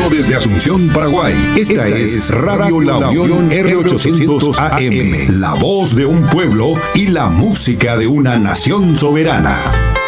vivo desde Asunción, Paraguay. Esta es Radio La Unión R800 AM, la voz de un pueblo y la música de una nación soberana.